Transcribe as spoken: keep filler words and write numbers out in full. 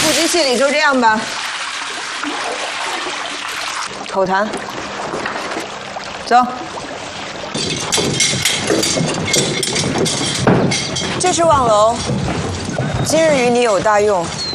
副机器里就这样吧。口谈，走。这是望楼，今日与你有大用。